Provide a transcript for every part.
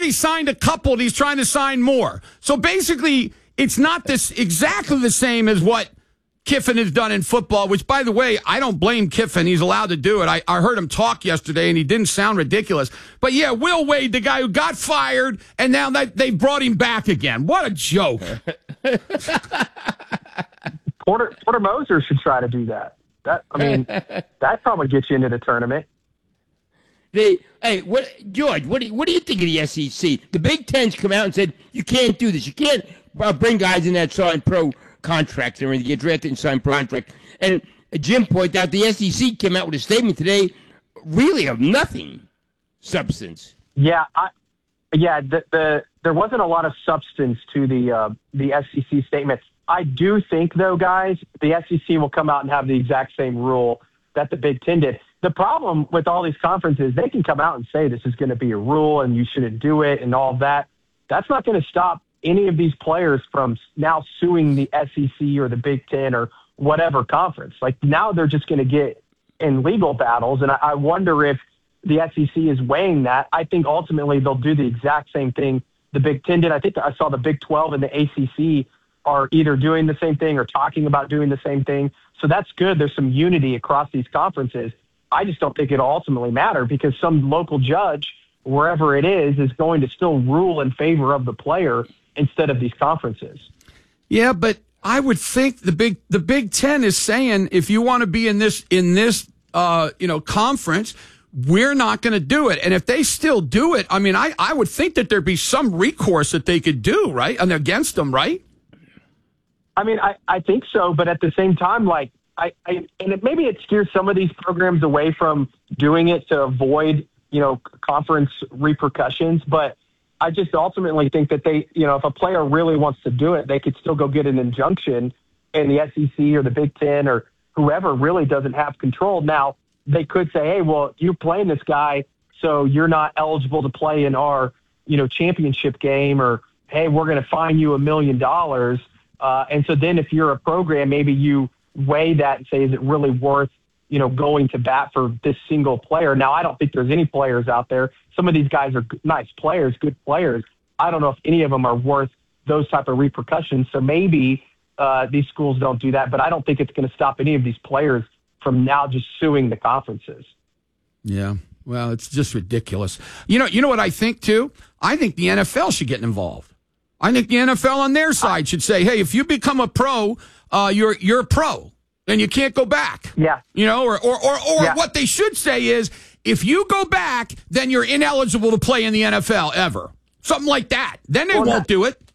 already signed a couple, and he's trying to sign more. So basically, it's not this exactly the same as what Kiffin has done in football, which, by the way, I don't blame Kiffin. He's allowed to do it. I heard him talk yesterday, and he didn't sound ridiculous. But, yeah, Will Wade, the guy who got fired, and now they brought him back again. What a joke. Porter Moser should try to do that. That probably gets you into the tournament. George, what do you think of the SEC? The Big Ten's come out and said, you can't do this. You can't bring guys in that sign pro contracts and get drafted and sign pro contract. And Jim pointed out the SEC came out with a statement today, really of nothing substance. Yeah, there wasn't a lot of substance to the SEC statement. I do think, though, guys, the SEC will come out and have the exact same rule that the Big Ten did. The problem with all these conferences, they can come out and say this is going to be a rule and you shouldn't do it and all of that. That's not going to stop any of these players from now suing the SEC or the Big Ten or whatever conference. Like, now they're just going to get in legal battles, and I wonder if the SEC is weighing that. I think ultimately they'll do the exact same thing the Big Ten did. I think I saw the Big 12 and the ACC are either doing the same thing or talking about doing the same thing. So that's good. There's some unity across these conferences. I just don't think it'll ultimately matter because some local judge, wherever it is going to still rule in favor of the player instead of these conferences. Yeah, but I would think the Big Ten is saying if you want to be in this conference, we're not going to do it. And if they still do it, I mean, I would think that there'd be some recourse that they could do, right, and against them, right? I mean, I think so, but at the same time, like maybe it steers some of these programs away from doing it to avoid, conference repercussions. But I just ultimately think that they, if a player really wants to do it, they could still go get an injunction, and the SEC or the Big Ten or whoever really doesn't have control. Now, they could say, hey, well, you're playing this guy, so you're not eligible to play in our, championship game, or, hey, we're going to fine you $1 million. And so then if you're a program, maybe you weigh that and say, is it really worth, going to bat for this single player? Now, I don't think there's any players out there. Some of these guys are nice players, good players. I don't know if any of them are worth those type of repercussions. So maybe these schools don't do that, but I don't think it's going to stop any of these players from now just suing the conferences. Yeah. Well, it's just ridiculous. You know what I think too? I think the NFL should get involved. I think the NFL on their side should say, hey, if you become a pro, you're a pro, and you can't go back. Yeah. Or yeah. What they should say is, if you go back, then you're ineligible to play in the NFL ever. Something like that. Then they won't do it.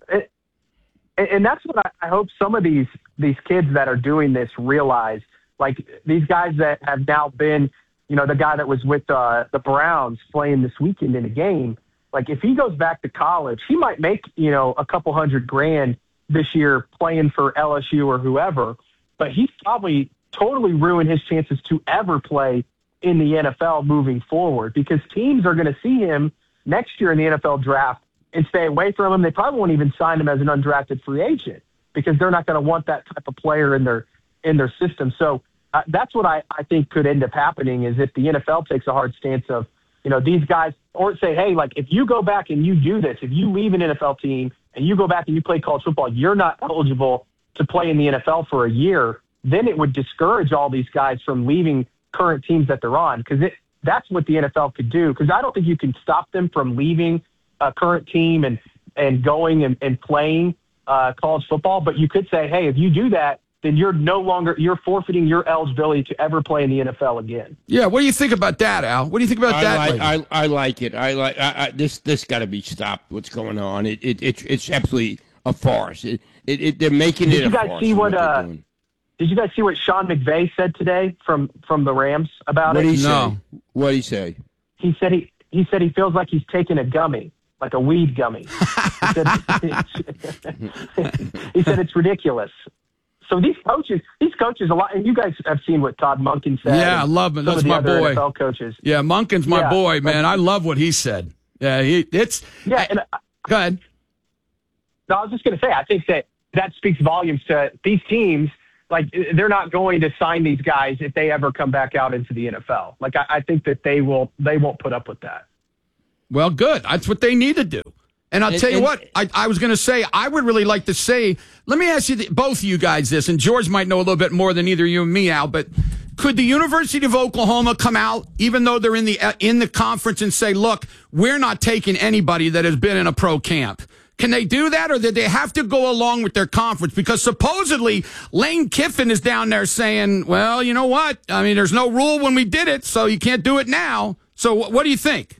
And that's what I hope some of these kids that are doing this realize. Like these guys that have now been, the guy that was with the Browns playing this weekend in a game. Like, if he goes back to college, he might make, a couple $100,000 this year playing for LSU or whoever, but he's probably totally ruined his chances to ever play in the NFL moving forward, because teams are going to see him next year in the NFL draft and stay away from him. They probably won't even sign him as an undrafted free agent because they're not going to want that type of player in their system. So that's what I think could end up happening, is if the NFL takes a hard stance of, these guys, or say, hey, like, if you go back and you do this, if you leave an NFL team and you go back and you play college football, you're not eligible to play in the NFL for a year, then it would discourage all these guys from leaving current teams that they're on, because that's what the NFL could do. Because I don't think you can stop them from leaving a current team and going and playing college football, but you could say, hey, if you do that, then you're forfeiting your eligibility to ever play in the NFL again. Yeah, what do you think about that, Al? What do you think about that? I like it. This got to be stopped. What's going on? It's absolutely a farce. They're making it a farce. Did you guys see what Sean McVay said today from the Rams about it? What did he say? He said he feels like he's taking a gummy, like a weed gummy. He said it's ridiculous. So these coaches a lot, and you guys have seen what Todd Monken said. Yeah, I love him. That's my boy. NFL coaches. Yeah, Monken's my boy, man. I love what he said. Yeah, go ahead. No, I was just going to say, I think that speaks volumes to these teams. Like, they're not going to sign these guys if they ever come back out into the NFL. Like, I think that they won't put up with that. Well, good. That's what they need to do. And I'll tell you what, I was going to say, I would really like to say, let me ask you, both of you guys this, and George might know a little bit more than either you and me, Al, but could the University of Oklahoma come out, even though they're in the conference, and say, look, we're not taking anybody that has been in a pro camp? Can they do that, or did they have to go along with their conference? Because supposedly Lane Kiffin is down there saying, well, you know what? I mean, there's no rule when we did it, so you can't do it now. So what do you think?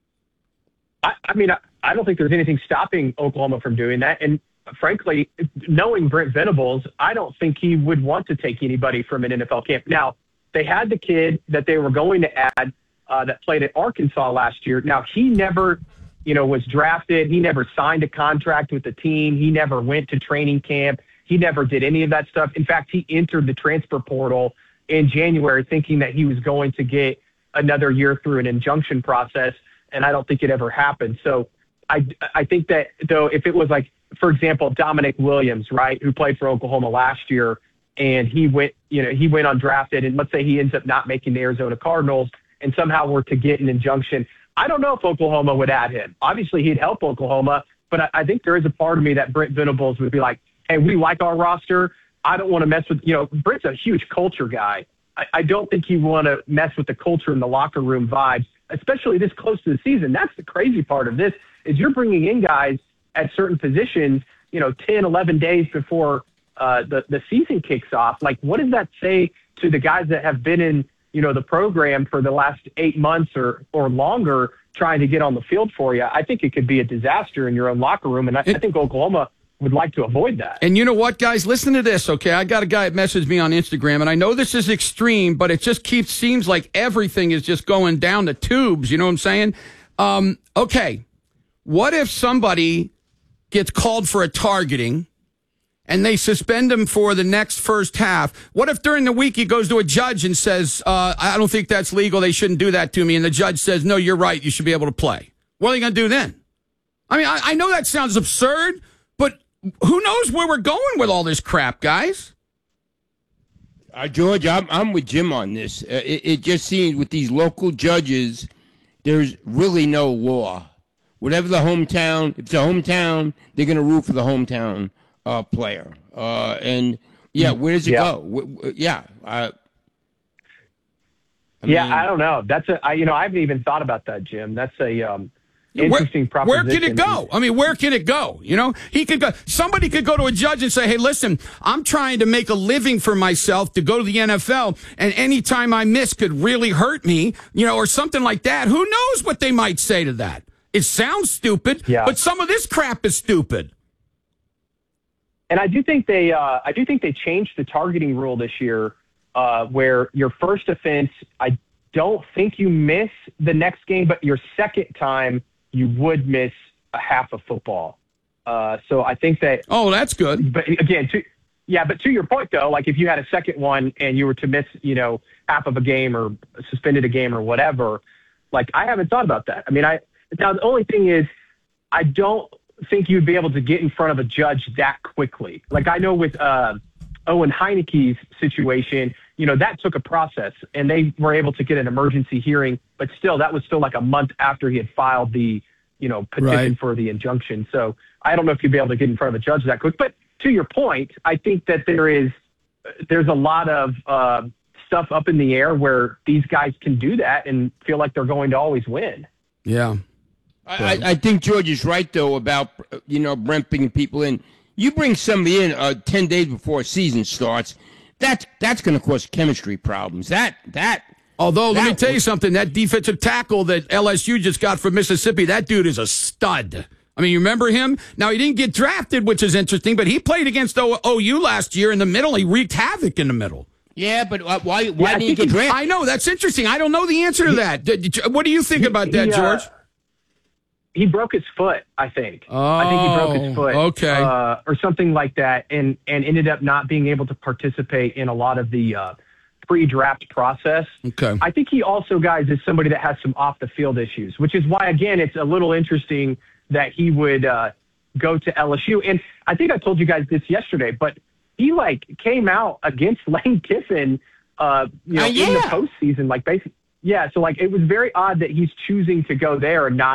I mean, I don't think there's anything stopping Oklahoma from doing that. And frankly, knowing Brent Venables, I don't think he would want to take anybody from an NFL camp. Now, they had the kid that they were going to add that played at Arkansas last year. Now, he never, was drafted. He never signed a contract with the team. He never went to training camp. He never did any of that stuff. In fact, he entered the transfer portal in January thinking that he was going to get another year through an injunction process, and I don't think it ever happened. So I think that, though, if it was like, for example, Dominic Williams, right, who played for Oklahoma last year, and he went undrafted, and let's say he ends up not making the Arizona Cardinals and somehow were to get an injunction, I don't know if Oklahoma would add him. Obviously, he'd help Oklahoma, but I think there is a part of me that Brent Venables would be like, hey, we like our roster. I don't want to mess with, Brent's a huge culture guy. I don't think he'd want to mess with the culture and the locker room vibes, especially this close to the season. That's the crazy part of this, is you're bringing in guys at certain positions, 10, 11 days before the season kicks off. Like, what does that say to the guys that have been in, the program for the last 8 months or longer trying to get on the field for you? I think it could be a disaster in your own locker room, and I think Oklahoma would like to avoid that. And you know what, guys? Listen to this, okay? I got a guy that messaged me on Instagram, and I know this is extreme, but it just seems like everything is just going down the tubes. You know what I'm saying? Okay, what if somebody gets called for a targeting and they suspend him for the next first half? What if during the week he goes to a judge and says, I don't think that's legal, they shouldn't do that to me, and the judge says, no, you're right, you should be able to play? What are you going to do then? I mean, I know that sounds absurd, but who knows where we're going with all this crap, guys? George, I'm with Jim on this. It just seems with these local judges, there's really no law. Whatever the hometown, if it's a hometown, they're going to root for the hometown player. And where does it go? I don't know. I haven't even thought about that, Jim. That's a interesting proposition. Where can it go? I mean, where can it go? He could go. Somebody could go to a judge and say, hey, listen, I'm trying to make a living for myself to go to the NFL, and any time I miss could really hurt me, or something like that. Who knows what they might say to that? It sounds stupid, but some of this crap is stupid. And I do think they changed the targeting rule this year, where your first offense, I don't think you miss the next game, but your second time you would miss a half of football. So I think that. Oh, that's good. But again, but to your point though, like if you had a second one and you were to miss, half of a game or suspended a game or whatever, like I haven't thought about that. I mean, now the only thing is, I don't think you'd be able to get in front of a judge that quickly. Like I know with Owen Heineke's situation, that took a process, and they were able to get an emergency hearing, but still, that was still like a month after he had filed the, petition for the injunction. So I don't know if you'd be able to get in front of a judge that quick. But to your point, I think that there's a lot of stuff up in the air where these guys can do that and feel like they're going to always win. Yeah. I think George is right, though, about, Brent bringing people in. You bring somebody in 10 days before a season starts, that's going to cause chemistry problems. Although, let me tell you something, that defensive tackle that LSU just got from Mississippi, that dude is a stud. I mean, you remember him? Now, he didn't get drafted, which is interesting, but he played against OU last year in the middle. He wreaked havoc in the middle. Yeah, but why didn't he get drafted? I know, that's interesting. I don't know the answer to that. What do you think about that, George? He broke his foot, I think. I think he broke his foot. Okay. Or something like that, and ended up not being able to participate in a lot of the pre-draft process. Okay. I think he also, guys, is somebody that has some off-the-field issues, which is why, again, it's a little interesting that he would go to LSU. And I think I told you guys this yesterday, but he, came out against Lane Kiffin, in the postseason, basically. Yeah, so, it was very odd that he's choosing to go there and not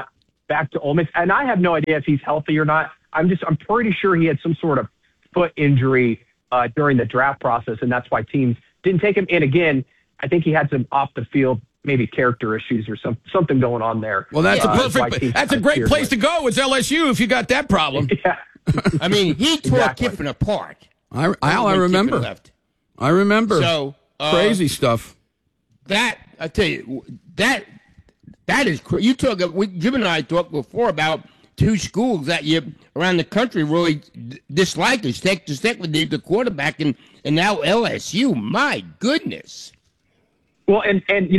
back to Ole Miss. And I have no idea if he's healthy or not. I'm pretty sure he had some sort of foot injury during the draft process, and that's why teams didn't take him. And again, I think he had some off the field, maybe character issues or something going on there. Well, that's that's a great place to go. It's LSU if you got that problem. Yeah. I mean, he tore Kiffin apart. I remember. I remember. So crazy stuff. That I tell you, that is you talk. Jim and I talked before about two schools that you around the country really dislike. Texas Tech with the quarterback, and now LSU. My goodness. Well, and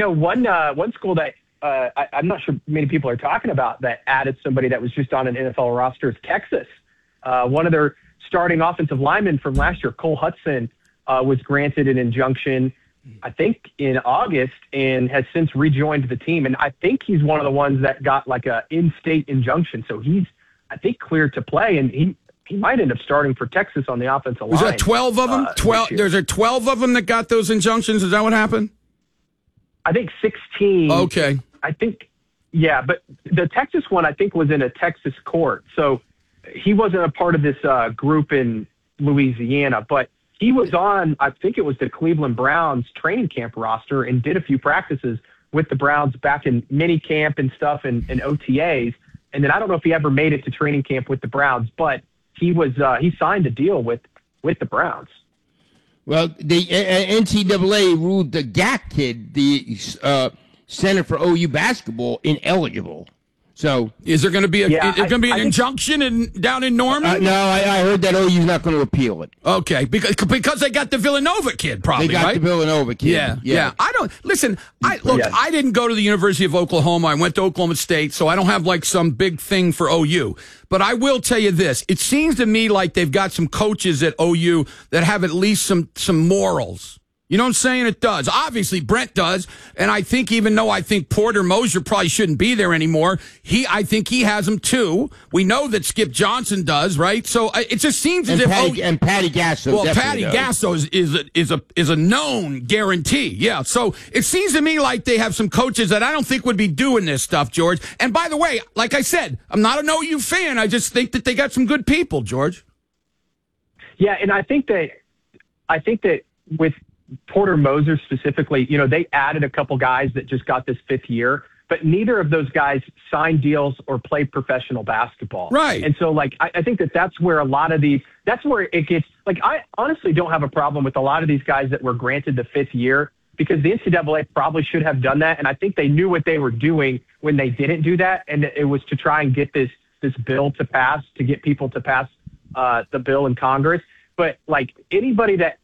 one school that I'm not sure many people are talking about that added somebody that was just on an NFL roster is Texas. One of their starting offensive linemen from last year, Cole Hudson, was granted an injunction, I think, in August and has since rejoined the team. And I think he's one of the ones that got like a in-state injunction. So he's, I think, cleared to play, and he might end up starting for Texas on the offensive line. Was there 12 of them? 12. There's 12 of them that got those injunctions. Is that what happened? I think 16. Okay. I think, yeah, but the Texas one, I think, was in a Texas court. So he wasn't a part of this group in Louisiana, but he was on, I think it was the Cleveland Browns training camp roster and did a few practices with the Browns back in mini camp and stuff and OTAs. And then I don't know if he ever made it to training camp with the Browns, but he signed a deal with the Browns. Well, the NCAA ruled the GAC kid, the center for OU basketball, ineligible. So is there going to be an injunction down in Norman? No, I heard that OU's not going to appeal it. Okay, because they got the Villanova kid, probably. They got right? the Villanova kid. Yeah. I don't listen. I didn't go to the University of Oklahoma. I went to Oklahoma State, so I don't have like some big thing for OU. But I will tell you this: it seems to me like they've got some coaches at OU that have at least some morals. You know what I'm saying? It does. Obviously, Brent does. And I think even though I think Porter Moser probably shouldn't be there anymore, I think he has them too. We know that Skip Johnson does, right? So it just seems as if Patty Gasso. Well, Patty Gasso is a known guarantee. Yeah. So it seems to me like they have some coaches that I don't think would be doing this stuff, George. And by the way, like I said, I'm not an OU fan. I just think that they got some good people, George. Yeah, and I think that with Porter Moser specifically, they added a couple guys that just got this fifth year, but neither of those guys signed deals or played professional basketball. Right. And so, I think that's where that's where it gets, I honestly don't have a problem with a lot of these guys that were granted the fifth year because the NCAA probably should have done that. And I think they knew what they were doing when they didn't do that. And it was to try and get this bill to pass, to get people to pass the bill in Congress. But anybody that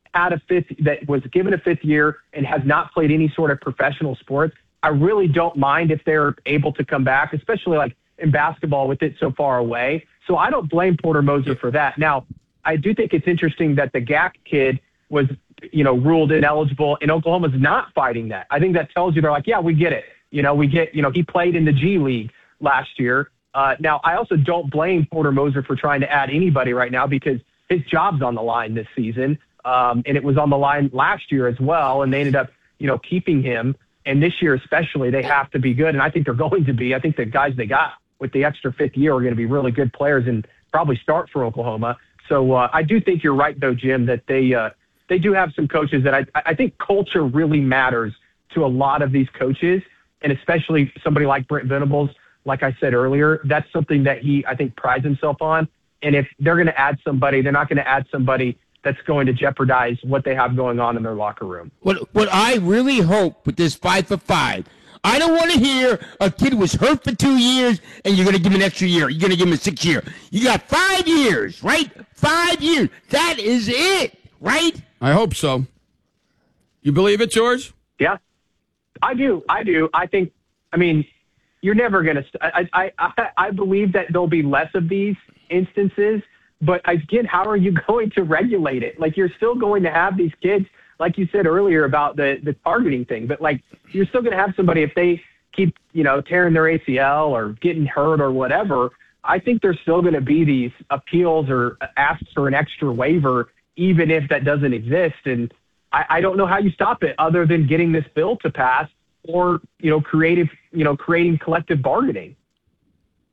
was given a fifth year and has not played any sort of professional sports, I really don't mind if they're able to come back, especially in basketball with it so far away. So I don't blame Porter Moser for that. Now, I do think it's interesting that the GAC kid was, ruled ineligible, and Oklahoma's not fighting that. I think that tells you they're like, yeah, we get it. He played in the G League last year. Now, I also don't blame Porter Moser for trying to add anybody right now because his job's on the line this season. And it was on the line last year as well, and they ended up, keeping him. And this year especially, they have to be good, and I think they're going to be. I think the guys they got with the extra fifth year are going to be really good players and probably start for Oklahoma. So I do think you're right, though, Jim, that they do have some coaches that I think culture really matters to a lot of these coaches, and especially somebody like Brent Venables. Like I said earlier, that's something that he, I think, prides himself on. And if they're going to add somebody, they're not going to add somebody that's going to jeopardize what they have going on in their locker room. What I really hope with this 5 for 5, I don't want to hear a kid was hurt for 2 years and you're going to give him an extra year. You're going to give him a 6 year. You got 5 years, right? 5 years. That is it, right? I hope so. You believe it, George? Yeah, I do. I think, you're never going to, I believe that there'll be less of these instances. But again, how are you going to regulate it? You're still going to have these kids, like you said earlier about the targeting thing. But you're still going to have somebody if they keep, tearing their ACL or getting hurt or whatever. I think there's still going to be these appeals or asks for an extra waiver, even if that doesn't exist. And I don't know how you stop it other than getting this bill to pass or creating collective bargaining.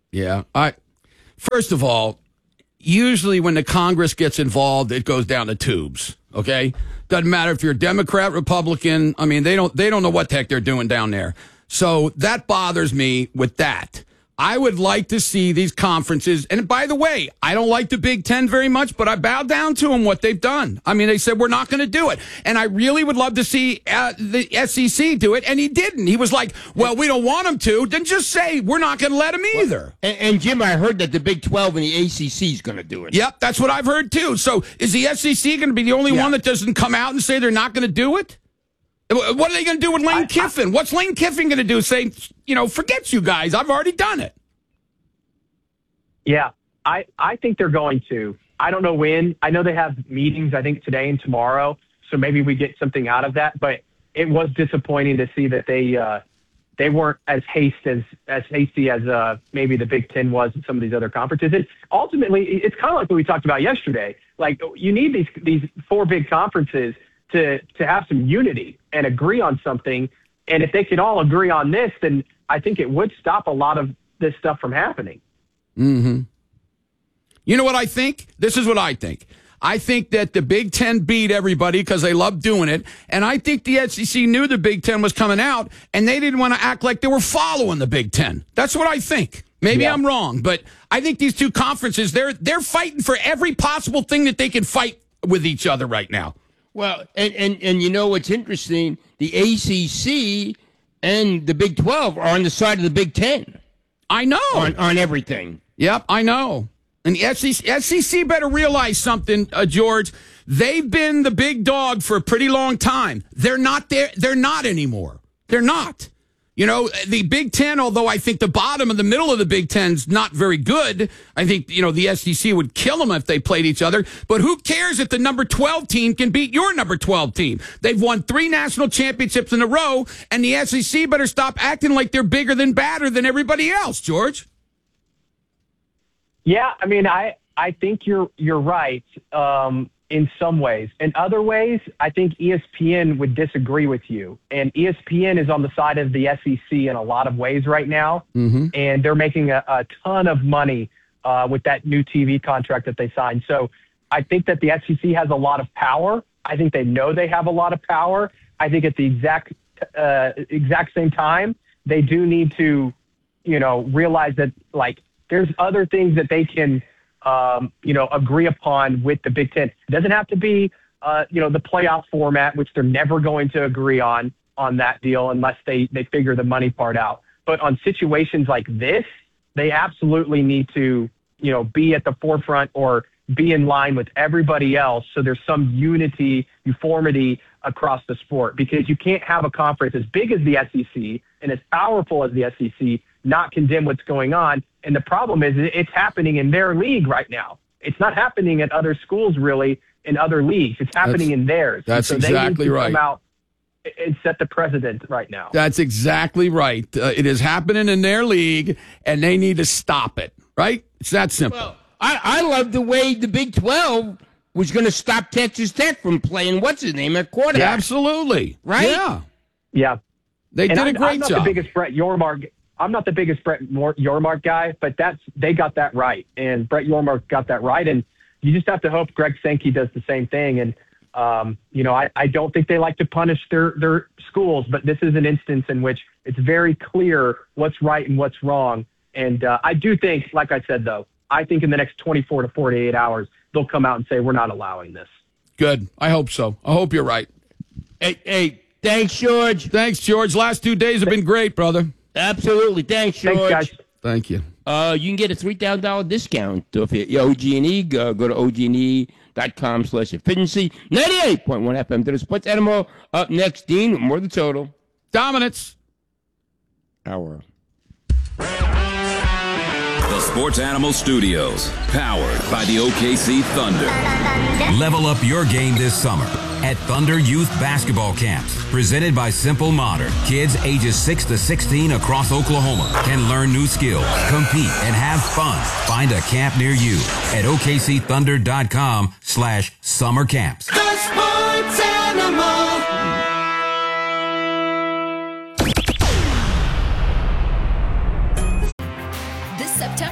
Yeah. First of all, usually when the Congress gets involved, it goes down the tubes. Okay, doesn't matter if you're Democrat, Republican. I mean, they don't know what the heck they're doing down there. So that bothers me with that. I would like to see these conferences. And by the way, I don't like the Big Ten very much, but I bow down to them what they've done. I mean, they said, we're not going to do it. And I really would love to see the SEC do it. And he didn't. He was like, well, we don't want him to. Then just say, we're not going to let him either. And Jim, I heard that the Big 12 and the ACC is going to do it. Yep, that's what I've heard too. So is the SEC going to be the only one that doesn't come out and say they're not going to do it? What are they going to do with Lane Kiffin? What's Lane Kiffin going to do? Say, forget you guys. I've already done it. Yeah, I think they're going to. I don't know when. I know they have meetings, I think, today and tomorrow, so maybe we get something out of that. But it was disappointing to see that they weren't as hasty as maybe the Big Ten was in some of these other conferences. Ultimately, it's kind of like what we talked about yesterday. Like, you need these four big conferences to have some unity and agree on something. And if they could all agree on this, then I think it would stop a lot of this stuff from happening. Mm-hmm. You know what I think? This is what I think. I think that the Big Ten beat everybody because they love doing it. And I think the SEC knew the Big Ten was coming out, and they didn't want to act like they were following the Big Ten. That's what I think. Maybe I'm wrong, but I think these two conferences, they're fighting for every possible thing that they can fight with each other right now. Well, and you know what's interesting? The ACC and the Big 12 are on the side of the Big Ten. I know. On everything. Yep, I know. And the SEC better realize something, George. They've been the big dog for a pretty long time. They're not there. They're not anymore. They're not. The Big Ten, although I think the bottom and the middle of the Big Ten's not very good. I think, the SEC would kill them if they played each other. But who cares if the number 12 team can beat your number 12 team? They've won 3 national championships in a row, and the SEC better stop acting like they're bigger than badder than everybody else, George. Yeah, I mean, I think you're right in some ways. In other ways, I think ESPN would disagree with you. And ESPN is on the side of the SEC in a lot of ways right now. Mm-hmm. And they're making a ton of money with that new TV contract that they signed. So I think that the SEC has a lot of power. I think they know they have a lot of power. I think at the exact same time, they do need to, realize that, like, there's other things that they can agree upon with the Big Ten. It doesn't have to be, the playoff format, which they're never going to agree on that deal unless they figure the money part out. But on situations like this, they absolutely need to, be at the forefront or be in line with everybody else so there's some uniformity across the sport, because you can't have a conference as big as the SEC and as powerful as the SEC not condemn what's going on. And the problem is it's happening in their league right now. It's not happening at other schools, really, in other leagues. It's happening in theirs. That's exactly right. Come out and set the precedent right now. That's exactly right. It is happening in their league, and they need to stop it, right? It's that simple. Well, I love the way the Big 12 was going to stop Texas Tech from playing what's-his-name at quarterback. Yeah, absolutely. Right? Yeah. They did a great job. I'm not the biggest Brett Yormark guy, but they got that right. And Brett Yormark got that right. And you just have to hope Greg Sankey does the same thing. And, I don't think they like to punish their schools, but this is an instance in which it's very clear what's right and what's wrong. And I do think, like I said, though, I think in the next 24 to 48 hours, they'll come out and say, we're not allowing this. Good. I hope so. I hope you're right. Hey, thanks, George. Thanks, George. Last 2 days have been great, brother. Absolutely. Thanks, George. Thanks, guys. Thank you. You can get a $3,000 discount if you're OG&E. Go to OG&E.com/efficiency. 98.1 FM to the Sports Animal. Up next, Dean, with more of the total. Dominance. Hour. The Sports Animal Studios, powered by the OKC Thunder. Level up your game this summer at Thunder Youth Basketball Camps. Presented by Simple Modern. Kids ages 6 to 16 across Oklahoma can learn new skills, compete, and have fun. Find a camp near you at OKCThunder.com/summer camps. The Sports Animal.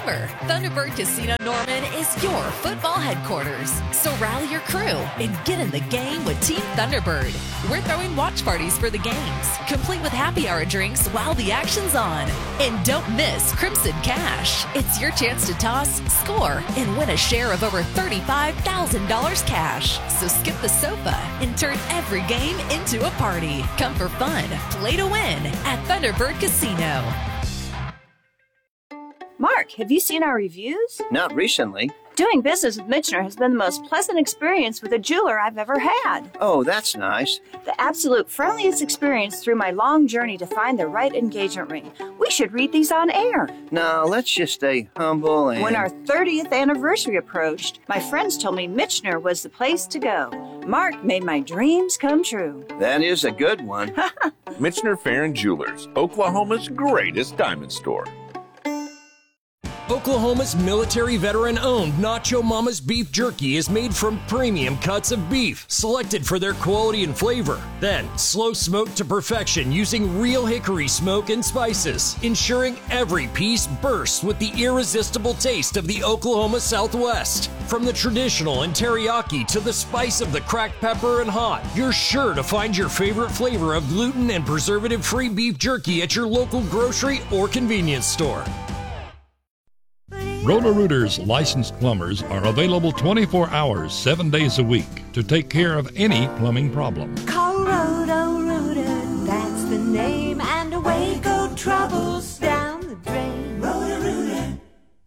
summer, Thunderbird Casino Norman is your football headquarters. So rally your crew and get in the game with Team Thunderbird. We're throwing watch parties for the games, complete with happy hour drinks while the action's on. And don't miss Crimson Cash. It's your chance to toss, score, and win a share of over $35,000 cash. So skip the sofa and turn every game into a party. Come for fun, play to win at Thunderbird Casino. Mark, have you seen our reviews? Not recently. Doing business with Michener has been the most pleasant experience with a jeweler I've ever had. Oh, that's nice. The absolute friendliest experience through my long journey to find the right engagement ring. We should read these on air. No, let's just stay humble and... When our 30th anniversary approached, my friends told me Michener was the place to go. Mark made my dreams come true. That is a good one. Michener Farron Jewelers, Oklahoma's greatest diamond store. Oklahoma's military veteran-owned Nacho Mama's beef jerky is made from premium cuts of beef, selected for their quality and flavor. Then, slow smoked to perfection using real hickory smoke and spices, ensuring every piece bursts with the irresistible taste of the Oklahoma Southwest. From the traditional and teriyaki to the spice of the cracked pepper and hot, you're sure to find your favorite flavor of gluten and preservative-free beef jerky at your local grocery or convenience store. Roto-Rooters licensed plumbers are available 24 hours, 7 days a week to take care of any plumbing problem. Call Roto-Rooter, that's the name, and away go troubles down the drain. Roto-Rooter.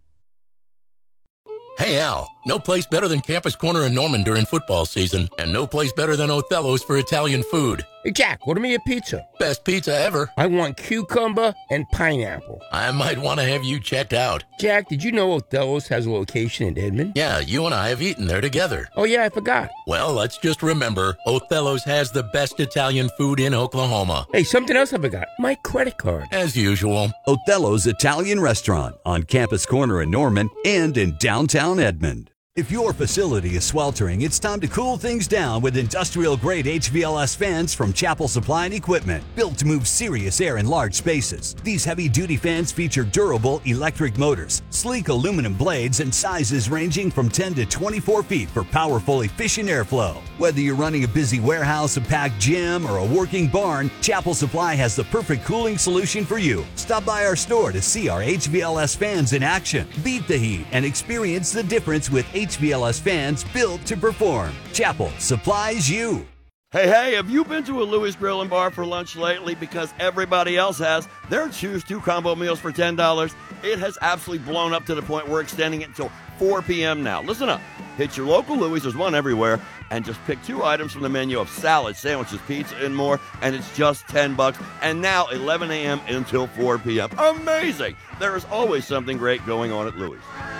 Hey Al, no place better than Campus Corner in Norman during football season, and no place better than Othello's for Italian food. Hey, Jack, order me a pizza. Best pizza ever. I want cucumber and pineapple. I might want to have you checked out. Jack, did you know Othello's has a location in Edmond? Yeah, you and I have eaten there together. Oh, yeah, I forgot. Well, let's just remember, Othello's has the best Italian food in Oklahoma. Hey, something else I forgot. My credit card. As usual. Othello's Italian Restaurant on Campus Corner in Norman and in downtown Edmond. If your facility is sweltering, it's time to cool things down with industrial-grade HVLS fans from Chapel Supply and Equipment, built to move serious air in large spaces. These heavy-duty fans feature durable electric motors, sleek aluminum blades, and sizes ranging from 10 to 24 feet for powerful, efficient airflow. Whether you're running a busy warehouse, a packed gym, or a working barn, Chapel Supply has the perfect cooling solution for you. Stop by our store to see our HVLS fans in action. Beat the heat and experience the difference with HVLS fans built to perform. Chapel supplies you. Hey, have you been to a Louis Grill and Bar for lunch lately? Because everybody else has. Their Choose 2 combo meals for $10. It has absolutely blown up to the point we're extending it until 4 p.m. now. Listen up. Hit your local Louis, there's one everywhere, and just pick 2 items from the menu of salad, sandwiches, pizza, and more, and it's just $10. And now 11 a.m. until 4 p.m. Amazing! There is always something great going on at Louis.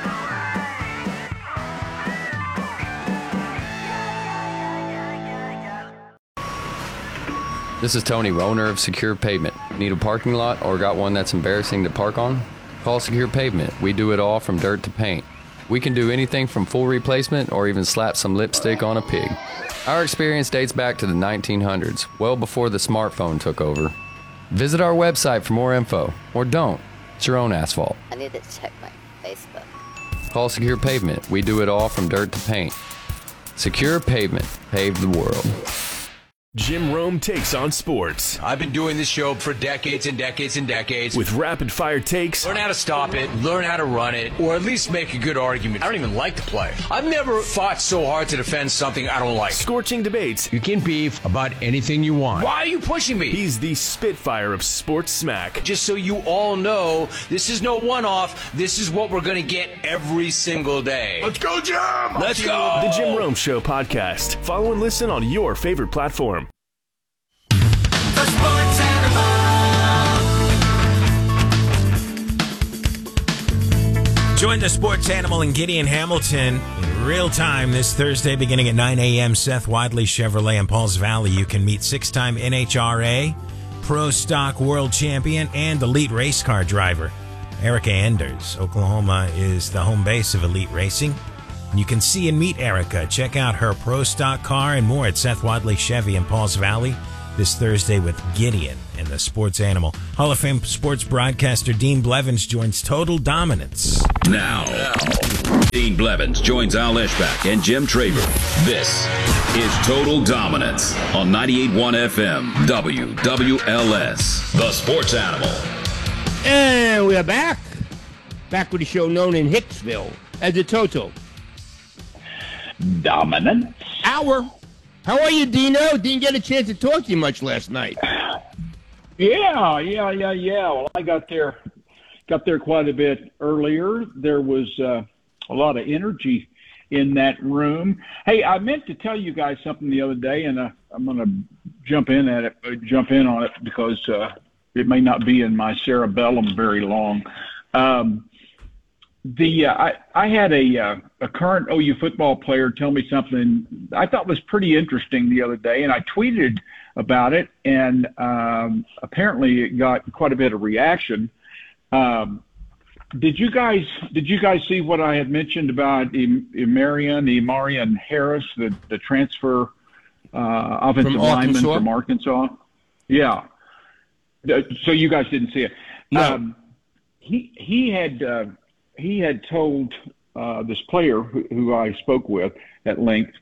This is Tony, owner of Secure Pavement. Need a parking lot or got one that's embarrassing to park on? Call Secure Pavement. We do it all from dirt to paint. We can do anything from full replacement or even slap some lipstick on a pig. Our experience dates back to the 1900s, well before the smartphone took over. Visit our website for more info, or don't. It's your own asphalt. I need to check my Facebook. Call Secure Pavement. We do it all from dirt to paint. Secure Pavement. Pave the world. Jim Rome takes on sports. I've been doing this show for decades and decades and decades. With rapid-fire takes. Learn how to stop it, learn how to run it, or at least make a good argument. I don't even like to play. I've never fought so hard to defend something I don't like. Scorching debates. You can beef about anything you want. Why are you pushing me? He's the Spitfire of sports smack. Just so you all know, this is no one-off. This is what we're going to get every single day. Let's go, Jim! Let's go! The Jim Rome Show podcast. Follow and listen on your favorite platform. Join the sports animal and Gideon Hamilton in real time this Thursday beginning at 9 a.m. Seth Wadley Chevrolet in Pauls Valley. You can meet 6-time NHRA, Pro Stock World Champion, and elite race car driver Erica Enders. Oklahoma is the home base of elite racing. You can see and meet Erica. Check out her Pro Stock car and more at Seth Wadley Chevy in Pauls Valley. this Thursday with Gideon and the Sports Animal. Hall of Fame sports broadcaster Dean Blevins joins Total Dominance. Now, Dean Blevins joins Al Eschbach and Jim Traver. This is Total Dominance on 98.1 FM, WWLS, the Sports Animal. And we are back. Back with a show known in Hicksville as the Total Dominance Hour. How are you, Dino? Didn't get a chance to talk to you much last night. Yeah. Well, I got there quite a bit earlier. There was a lot of energy in that room. Hey, I meant to tell you guys something the other day, and I'm going to jump in on it because it may not be in my cerebellum very long. I had a current OU football player tell me something I thought was pretty interesting the other day, and I tweeted about it, and apparently it got quite a bit of reaction. Did you guys see what I had mentioned about Emarian Harris, the transfer offensive lineman from Arkansas? Yeah. So you guys didn't see it. No. He had told this player who I spoke with at length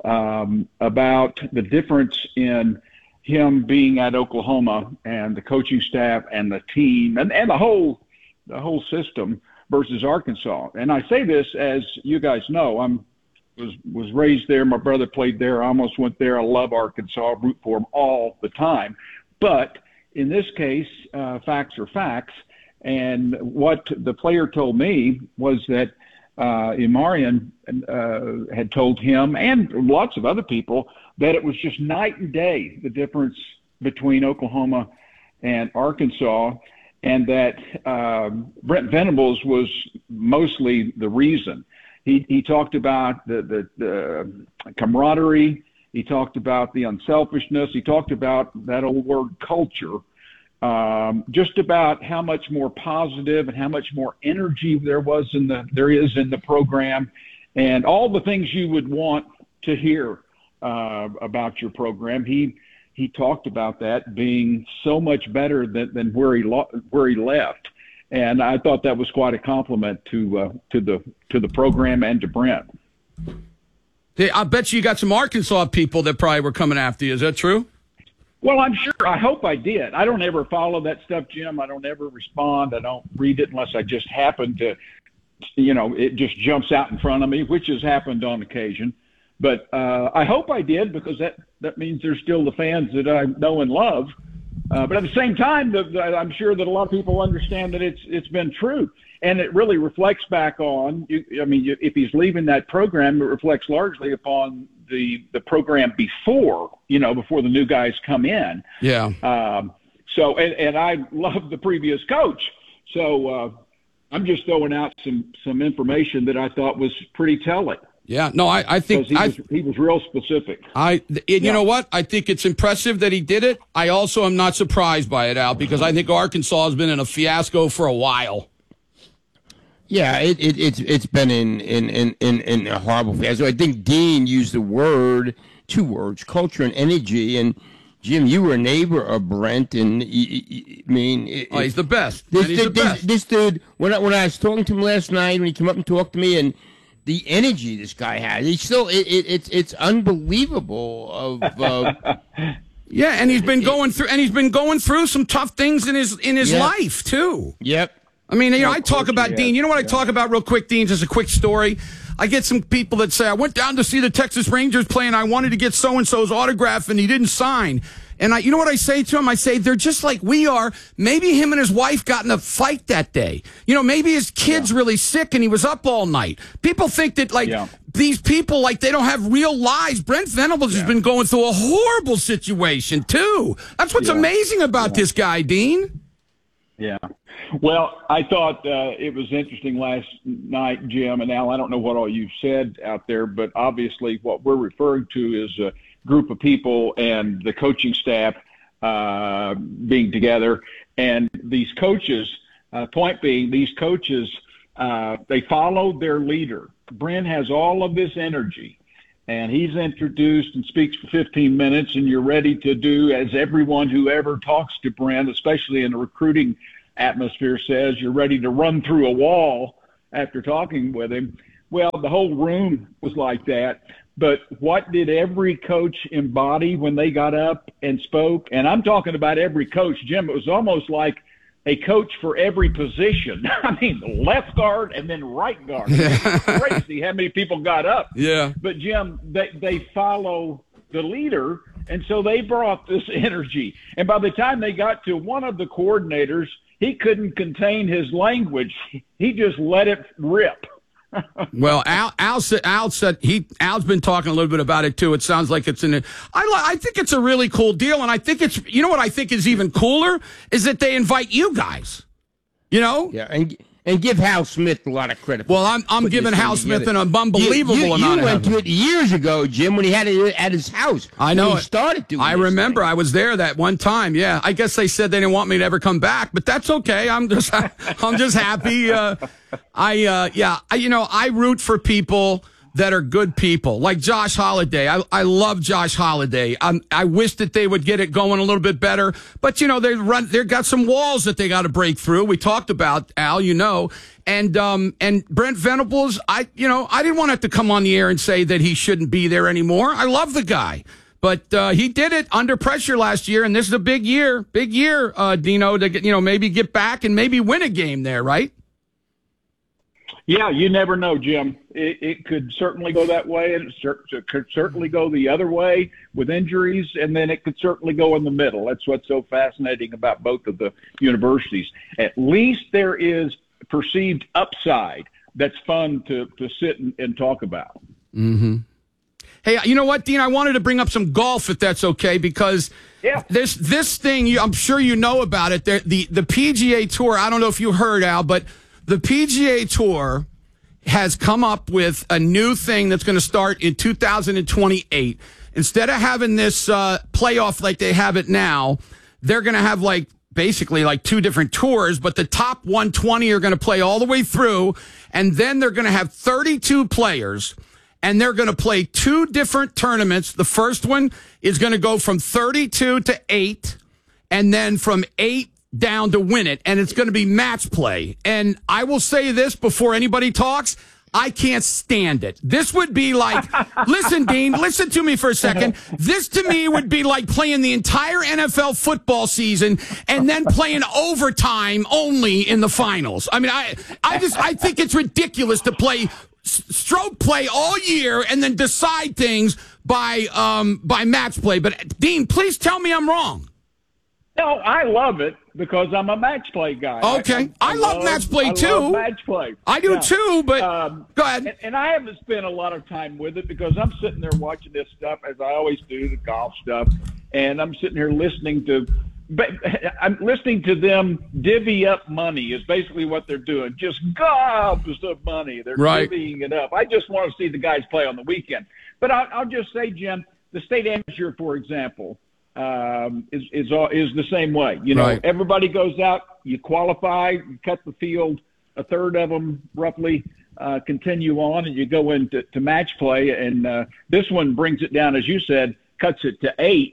about the difference in him being at Oklahoma and the coaching staff and the team and the whole system versus Arkansas. And I say this, as you guys know, was raised there. My brother played there. I almost went there. I love Arkansas. Root for them all the time. But in this case, facts are facts. And what the player told me was that Emarian had told him and lots of other people that it was just night and day, the difference between Oklahoma and Arkansas, and that Brent Venables was mostly the reason. He talked about the camaraderie. He talked about the unselfishness. He talked about that old word culture. Just about how much more positive and how much more energy there is in the program, and all the things you would want to hear about your program. He talked about that being so much better than where he left, and I thought that was quite a compliment to the program and to Brent. Hey, I bet you got some Arkansas people that probably were coming after you. Is that true? Well, I'm sure. I hope I did. I don't ever follow that stuff, Jim. I don't ever respond. I don't read it unless I just happen to, it just jumps out in front of me, which has happened on occasion. But I hope I did, because that means there's still the fans that I know and love. But at the same time, I'm sure that a lot of people understand that it's been true. And it really reflects back on, if he's leaving that program, it reflects largely upon the program before the new guys come in. Yeah. So I love the previous coach. So I'm just throwing out some information that I thought was pretty telling. Yeah. No, I think he was real specific. You know what? I think it's impressive that he did it. I also am not surprised by it, Al, because I think Arkansas has been in a fiasco for a while. Yeah, it's been in a horrible fiasco. I think Dean used two words, culture and energy. And Jim, you were a neighbor of Brent, and he's the best. This dude, when I was talking to him last night, when he came up and talked to me, and the energy this guy has, it's unbelievable. Yeah, and he's been going through some tough things in his life too. Yep. I mean, I talk about Dean. You know what I talk about real quick, Dean? Just a quick story. I get some people that say, I went down to see the Texas Rangers play, and I wanted to get so-and-so's autograph, and he didn't sign. And you know what I say to him? I say, they're just like we are. Maybe him and his wife got in a fight that day. Maybe his kid's really sick, and he was up all night. People think that, these people, they don't have real lives. Brent Venables has been going through a horrible situation, too. That's what's amazing about this guy, Dean. Yeah. Well, I thought it was interesting last night, Jim and Al. I don't know what all you've said out there, but obviously what we're referring to is a group of people and the coaching staff being together. And these coaches, point being, these coaches, they follow their leader. Brent has all of this energy, and he's introduced and speaks for 15 minutes, and you're ready to do, as everyone who ever talks to Brent, especially in the recruiting atmosphere, says, you're ready to run through a wall after talking with him. Well, the whole room was like that. But what did every coach embody when they got up and spoke? And I'm talking about every coach, Jim. It was almost like a coach for every position. I mean, left guard and then right guard. It's crazy how many people got up. Yeah. But, Jim, they follow the leader, and so they brought this energy. And by the time they got to one of the coordinators, he couldn't contain his language. He just let it rip. Well, Al's been talking a little bit about it too. It sounds like it's I think it's a really cool deal, and I think it's, you know what I think is even cooler is that they invite you guys. You know? Yeah, and give Hal Smith a lot of credit. Well, I'm giving Hal Smith an unbelievable amount of You went to it years ago, Jim, when he had it at his house. I know. When he started doing I remember. I was there that one time. Yeah, I guess they said they didn't want me to ever come back, but that's okay. I'm just happy. I root for people that are good people, like Josh Holiday. I love Josh Holiday. I wish that they would get it going a little bit better, but they've got some walls that they got to break through. We talked about Al, and Brent Venables. I didn't want to have to come on the air and say that he shouldn't be there anymore. I love the guy, but he did it under pressure last year, and this is a big year, Dino, to get, maybe get back and maybe win a game there, right? Yeah, you never know, Jim. It could certainly go that way, and it could certainly go the other way with injuries, and then it could certainly go in the middle. That's what's so fascinating about both of the universities. At least there is perceived upside that's fun to sit and talk about. Mm-hmm. Hey, you know what, Dean? I wanted to bring up some golf, if that's okay, because this thing, I'm sure you know about it. The PGA Tour, I don't know if you heard, Al, but the PGA Tour has come up with a new thing that's going to start in 2028. Instead of having this playoff like they have it now, they're going to have basically two different tours, but the top 120 are going to play all the way through, and then they're going to have 32 players, and they're going to play two different tournaments. The first one is going to go from 32 to 8, and then from 8 down to win it, and it's going to be match play. And I will say this before anybody talks, I can't stand it. This would be like, listen, Dean, listen to me for a second. This to me would be like playing the entire NFL football season and then playing overtime only in the finals. I mean, I think it's ridiculous to play stroke play all year and then decide things by match play. But Dean, please tell me I'm wrong. No, I love it because I'm a match play guy. Okay. I love match play, too. I love match play. I do, too, but go ahead. And I haven't spent a lot of time with it because I'm sitting there watching this stuff, as I always do, the golf stuff, and I'm sitting here listening to them divvy up money is basically what they're doing. Just gobs of money. They're divvying it up. I just want to see the guys play on the weekend. But I'll just say, Jim, the state amateur, for example, is the same way. Everybody goes out, you qualify, you cut the field, a third of them roughly continue on, and you go into match play. And this one brings it down, as you said, cuts it to 8.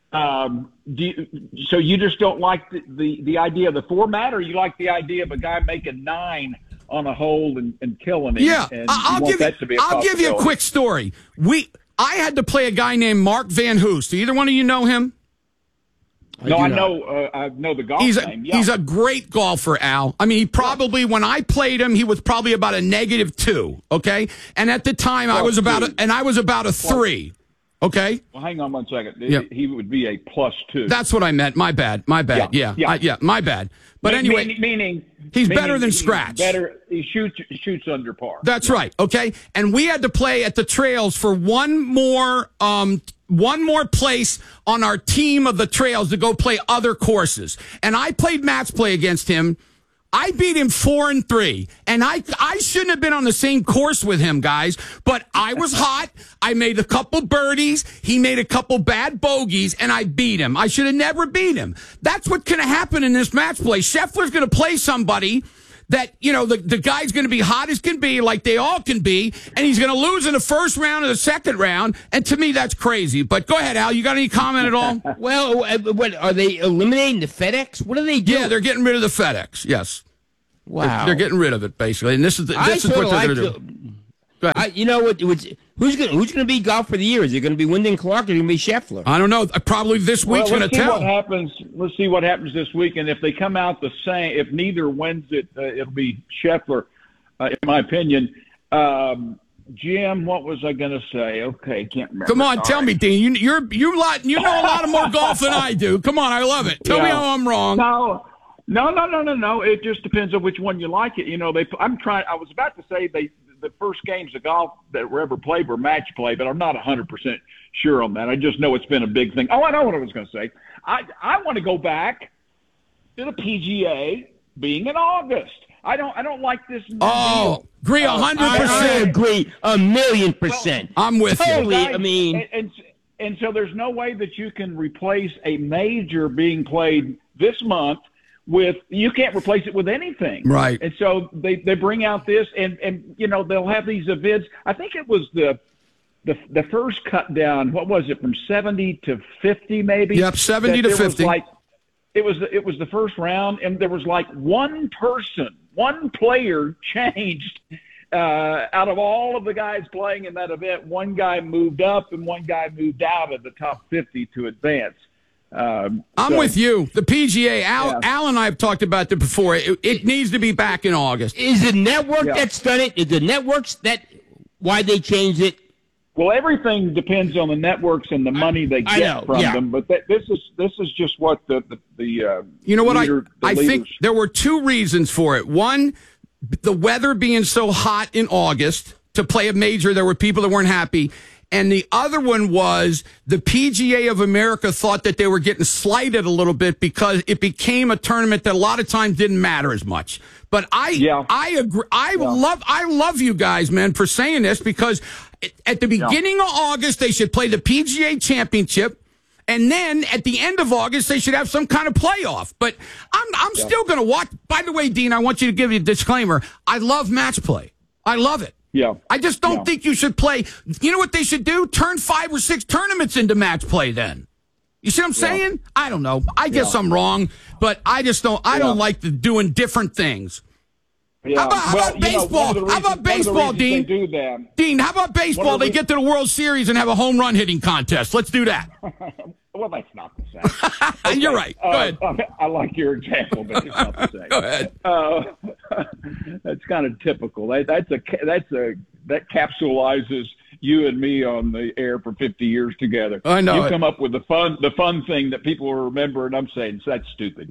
So you just don't like the idea of the format, or you like the idea of a guy making 9 on a hole and killing it? Yeah, and I'll give you a quick story. I had to play a guy named Mark Van Hoos. Do either one of you know him? No, I know the golf name. Yeah. He's a great golfer, Al. I mean, he probably, when I played him, he was probably about a -2, okay? And at the time, I was about a 3, okay? Well, hang on one second. He would be a +2. That's what I meant. My bad. Yeah, my bad. But anyway, meaning he's better than scratch. He shoots under par. That's right. Okay, and we had to play at the Trails for one more place on our team of the Trails to go play other courses. And I played match play against him. I beat him 4-3, and I shouldn't have been on the same course with him, guys, but I was hot. I made a couple birdies. He made a couple bad bogeys, and I beat him. I should have never beat him. That's what's going to happen in this match play. Scheffler's going to play somebody that, the guy's going to be hot as can be, like they all can be, and he's going to lose in the first round or the second round. And to me, that's crazy. But go ahead, Al. You got any comment at all? Well, what are they eliminating the FedEx? What are they doing? Yeah, they're getting rid of the FedEx. Yes. Wow. They're getting rid of it, basically. And this is what they're going to do. You know what? Who's going to be golfer of the year? Is it going to be Wyndham Clark or is it going to be Scheffler? I don't know. Probably this week's going to tell. Let's see what happens this week. And if they come out the same, if neither wins it, it'll be Scheffler, in my opinion. Jim, what was I going to say? Okay, can't remember. Come on, tell me, Dean. You know a lot of more golf than I do. Come on, I love it. Tell me how I'm wrong. No. It just depends on which one you like it. I was about to say the first games of golf that were ever played were match play, but I'm not 100% sure on that. I just know it's been a big thing. Oh, I know what I was going to say. I want to go back to the PGA being in August. I don't like this. Oh, agree 100%. I agree 1,000,000%. I'm with you. Totally. I mean, and so there's no way that you can replace a major being played this month with, you can't replace it with anything. Right. And so they bring out this and they'll have these events. I think it was the first cut down, what was it, from 70 to 50 maybe? Yep, 70 to 50. It was the first round, and there was like one player changed out of all of the guys playing in that event. One guy moved up and one guy moved out of the top 50 to advance. I'm with you. The PGA, Al and I have talked about that before. It needs to be back in August. Is the network that's done it? Is the networks why they changed it? Well, everything depends on the networks and the money they get from them. But this is just what the you know what I think there were two reasons for it. One, the weather being so hot in August to play a major, there were people that weren't happy. And the other one was the PGA of America thought that they were getting slighted a little bit because it became a tournament that a lot of times didn't matter as much. But I agree. I love you guys, man, for saying this, because at the beginning of August, they should play the PGA Championship. And then at the end of August, they should have some kind of playoff. But I'm still going to watch. By the way, Dean, I want you to give you a disclaimer. I love match play. I love it. Yeah. I just don't think you should play. You know what they should do? Turn 5 or 6 tournaments into match play then. You see what I'm saying? I don't know. I guess I'm wrong, but I just don't. I don't like doing different things. Yeah. How about baseball? How about baseball, Dean? Dean, how about baseball? They get to the World Series and have a home run hitting contest. Let's do that. Well, that's not the same. Okay. You're right. Go ahead. I like your example, but it's not the same. Go ahead. That's kind of typical. That capsulizes you and me on the air for 50 years together. I know. You come up with the fun thing that people will remember, and I'm saying that's stupid.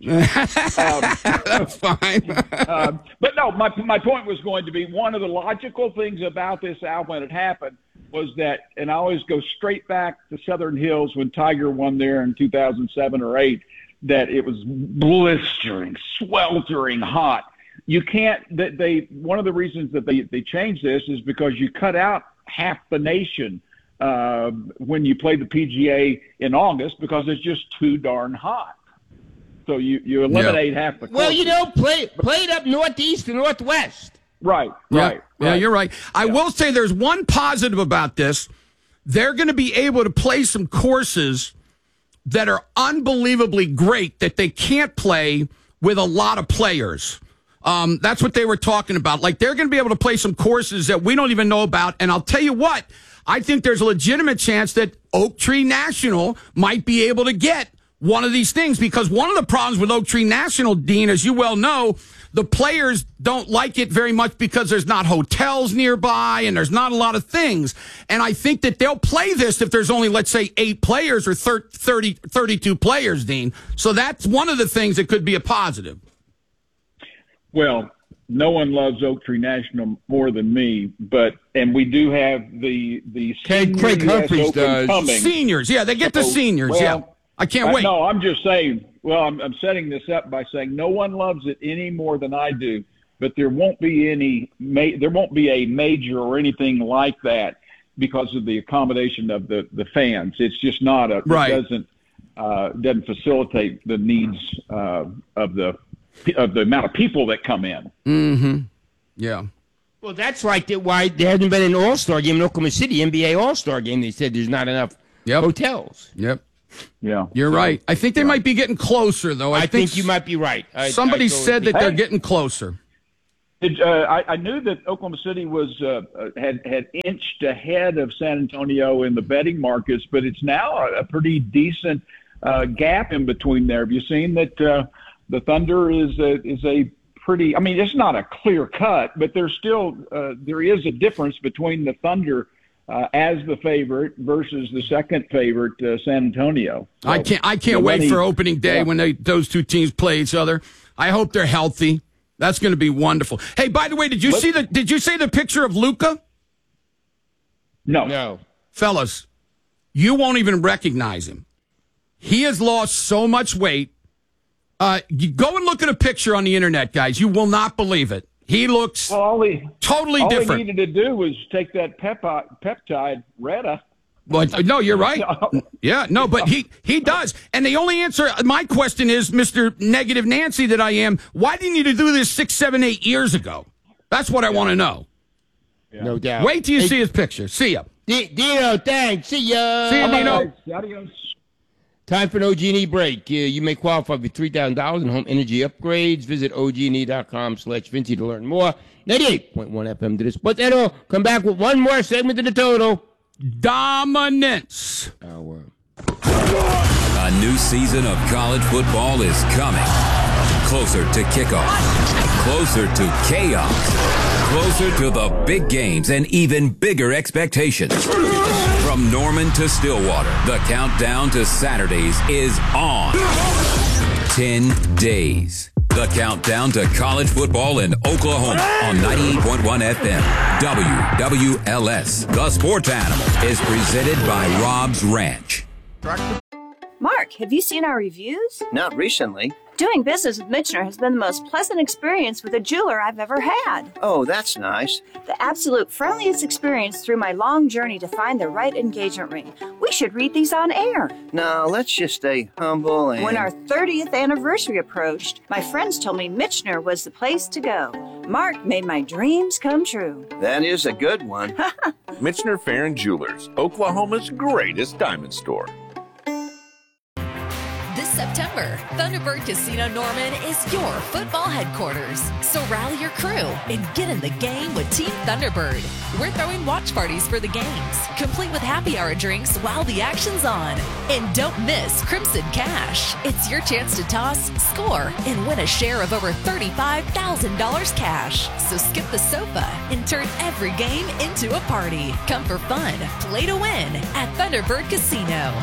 That's fine. But no, my point was going to be, one of the logical things about this, Al, when it happened, was that, and I always go straight back to Southern Hills when Tiger won there in 2007 or 8, that it was blistering, sweltering hot. You can't. One of the reasons that they changed this is because you cut out half the nation when you play the PGA in August, because it's just too darn hot. So you eliminate half the course. Well, play it up northeast and northwest. Right. Yeah, you're right. I will say there's one positive about this. They're going to be able to play some courses that are unbelievably great that they can't play with a lot of players. That's what they were talking about. Like, they're going to be able to play some courses that we don't even know about. And I'll tell you what, I think there's a legitimate chance that Oak Tree National might be able to get one of these things, because one of the problems with Oak Tree National, Dean, as you well know, the players don't like it very much because there's not hotels nearby and there's not a lot of things. And I think that they'll play this if there's only, let's say, 8 players or 32 players, Dean. So that's one of the things that could be a positive. Well, no one loves Oak Tree National more than me, and we do have the Craig Humphreys does. Coming. Seniors, yeah, they get the seniors, yeah. I can't wait. No, I'm just saying. Well, I'm setting this up by saying no one loves it any more than I do, but there won't be there won't be a major or anything like that because of the accommodation of the fans. It's just not right. It doesn't facilitate the needs of the the amount of people that come in. Mm-hmm. Yeah. Well, that's like why there hasn't been an All-Star game in Oklahoma City, NBA All-Star game. They said there's not enough hotels. Yep. Yeah. You're right. I think they might be getting closer, though. I think you might be right. Somebody said that they're getting closer. I knew that Oklahoma City was had inched ahead of San Antonio in the betting markets, but it's now a pretty decent gap in between there. Have you seen that the Thunder is a pretty? I mean, it's not a clear cut, but there's still there is a difference between the Thunder as the favorite versus the second favorite, San Antonio. So, I can't wait for opening day when those two teams play each other. I hope they're healthy. That's going to be wonderful. Hey, by the way, did you see the picture of Luka? No. Fellas, you won't even recognize him. He has lost so much weight. You go and look at a picture on the internet, guys. You will not believe it. He looks totally different. All he needed to do was take that peptide Retta. Well, no, you're right. Yeah, no, but he does. And the only answer, my question is, Mr. Negative Nancy that I am, why didn't you do this 6, 7, 8 years ago? That's what I want to know. Yeah. No doubt. Wait till you see his picture. See ya. Dino, thanks. See ya. See ya, Dino. Adios. Time for an OG&E break. You may qualify for $3,000 in home energy upgrades. Visit OG&E.com/Vinci to learn more. 98.1 FM to this. But then come back with one more segment of the total. Dominance. A new season of college football is coming. Closer to kickoff. Closer to chaos. Closer to the big games and even bigger expectations. From Norman to Stillwater, the countdown to Saturdays is on. 10 days. The countdown to college football in Oklahoma on 98.1 FM. WWLS. The Sports Animal is presented by Rob's Ranch. Mark, have you seen our reviews? Not recently. Doing business with Michener has been the most pleasant experience with a jeweler I've ever had. Oh, that's nice. The absolute friendliest experience through my long journey to find the right engagement ring. We should read these on air. No, let's just stay humble and... When our 30th anniversary approached, my friends told me Michener was the place to go. Mark made my dreams come true. That is a good one. Michener Farron Jewelers, Oklahoma's greatest diamond store. This September, Thunderbird Casino Norman is your football headquarters. So rally your crew and get in the game with Team Thunderbird. We're throwing watch parties for the games, complete with happy hour drinks while the action's on. And don't miss Crimson Cash. It's your chance to toss, score, and win a share of over $35,000 cash. So skip the sofa and turn every game into a party. Come for fun, play to win at Thunderbird Casino.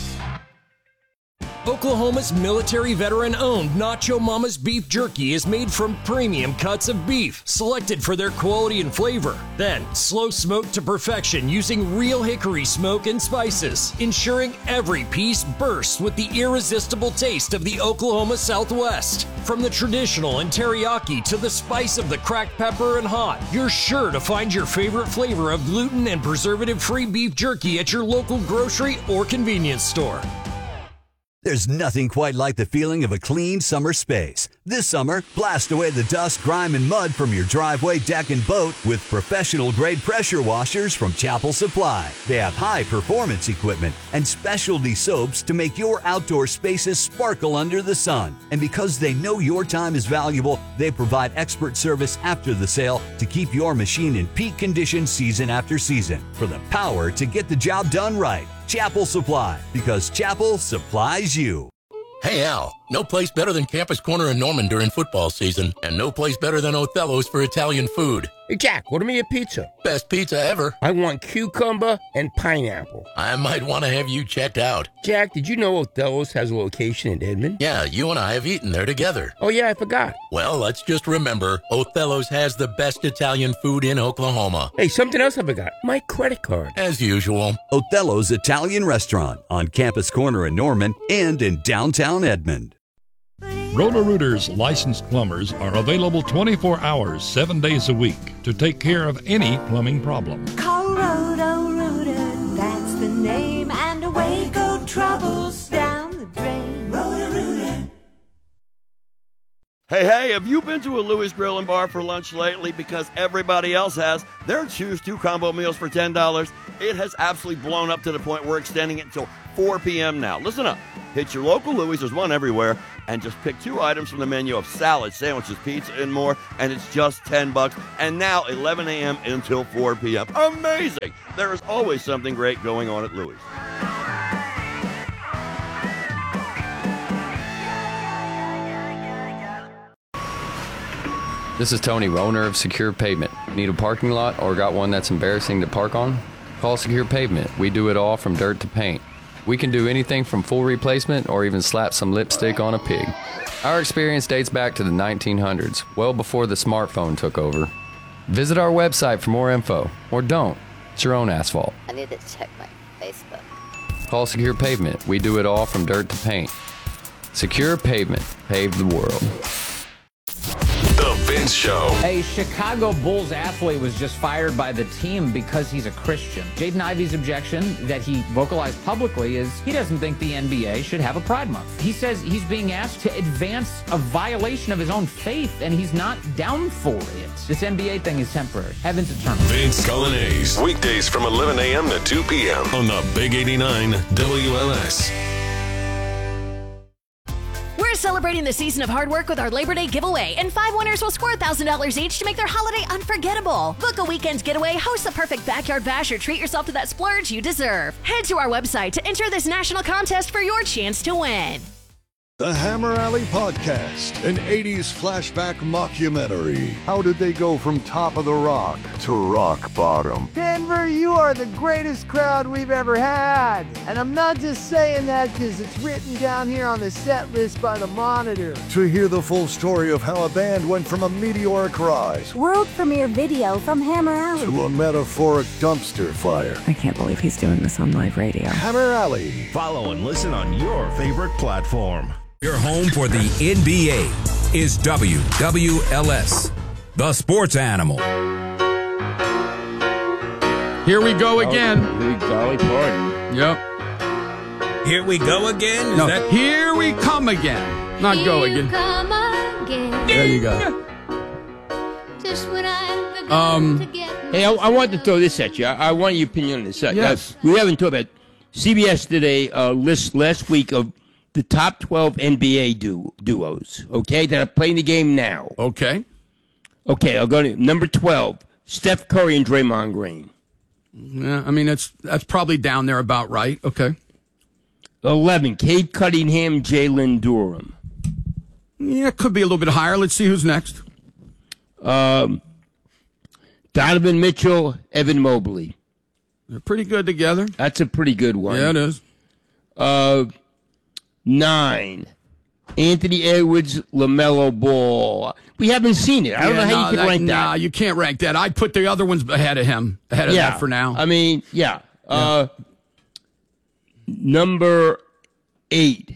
Oklahoma's military veteran-owned Nacho Mama's Beef Jerky is made from premium cuts of beef, selected for their quality and flavor. Then, slow smoked to perfection using real hickory smoke and spices, ensuring every piece bursts with the irresistible taste of the Oklahoma Southwest. From the traditional and teriyaki to the spice of the cracked pepper and hot, you're sure to find your favorite flavor of gluten and preservative-free beef jerky at your local grocery or convenience store. There's nothing quite like the feeling of a clean summer space. This summer, blast away the dust, grime, and mud from your driveway, deck, and boat with professional-grade pressure washers from Chapel Supply. They have high-performance equipment and specialty soaps to make your outdoor spaces sparkle under the sun. And because they know your time is valuable, they provide expert service after the sale to keep your machine in peak condition season after season. For the power to get the job done right. Chapel Supply, because Chapel supplies you. Hey, Al, no place better than Campus Corner in Norman during football season, and no place better than Othello's for Italian food. Hey, Jack, order me a pizza. Best pizza ever. I want cucumber and pineapple. I might want to have you checked out. Jack, did you know Othello's has a location in Edmond? Yeah, you and I have eaten there together. Oh, yeah, I forgot. Well, let's just remember, Othello's has the best Italian food in Oklahoma. Hey, something else I forgot. My credit card. As usual. Othello's Italian Restaurant on Campus Corner in Norman and in downtown Edmond. Roto-Rooter's licensed plumbers are available 24 hours, 7 days a week to take care of any plumbing problem. Call Roto-Rooter, that's the name, and away go troubles down the drain. Roto-Rooter. Hey, have you been to a Louis Grill and Bar for lunch lately? Because everybody else has. Their Choose 2 combo meals for $10. It has absolutely blown up to the point we're extending it until 4 p.m. now. Listen up. Hit your local Louis, there's one everywhere, and just pick 2 items from the menu of salad, sandwiches, pizza, and more, and it's just $10. And now 11 a.m. until 4 p.m. Amazing! There is always something great going on at Louis. This is Tony, owner of Secure Pavement. Need a parking lot or got one that's embarrassing to park on? Call Secure Pavement. We do it all from dirt to paint. We can do anything from full replacement or even slap some lipstick on a pig. Our experience dates back to the 1900s, well before the smartphone took over. Visit our website for more info, or don't. It's your own asphalt. I need to check my Facebook. Call Secure Pavement. We do it all from dirt to paint. Secure Pavement. Pave the world. The Vince Show. A Chicago Bulls athlete was just fired by the team because he's a Christian. Jaden Ivey's objection that he vocalized publicly is he doesn't think the NBA should have a Pride Month. He says he's being asked to advance a violation of his own faith, and he's not down for it. This NBA thing is temporary. Heaven's eternal. Vince Cullinase. Weekdays from 11 a.m. to 2 p.m. on the Big 89 WLS. We're celebrating the season of hard work with our Labor Day giveaway, and 5 winners will score $1,000 each to make their holiday unforgettable. Book a weekend's getaway, host the perfect backyard bash, or treat yourself to that splurge you deserve. Head to our website to enter this national contest for your chance to win. The Hammer Alley Podcast, an 80s flashback mockumentary. How did they go from top of the rock to rock bottom? Denver, you are the greatest crowd we've ever had. And I'm not just saying that because it's written down here on the set list by the Monitor. To hear the full story of how a band went from a meteoric rise world premiere video from Hammer Alley to a metaphoric dumpster fire. I can't believe he's doing this on live radio. Hammer Alley. Follow and listen on your favorite platform. Your home for the NBA is WWLS, the sports animal. Here we go again. Dolly Parton. Yep. Here we go again? No, here we come again. Not go again. Come again. There you go. Just when I begun to get Hey, I want to throw this at you. I want your opinion on this. Yes. We haven't talked about CBS did a list last week of the top 12 NBA duos, okay, that are playing the game now. Okay. Okay, I'll go to number 12, Steph Curry and Draymond Green. Yeah, I mean, that's probably down there about right. Okay. 11, Cade Cunningham, Jalen Durham. Yeah, it could be a little bit higher. Let's see who's next. Donovan Mitchell, Evan Mobley. They're pretty good together. That's a pretty good one. Yeah, it is. 9, Anthony Edwards, LaMelo Ball. We haven't seen it. I don't know how you can rank that. Nah, you can't rank that. I'd put the other ones ahead of him, that for now. I mean, yeah. Number 8.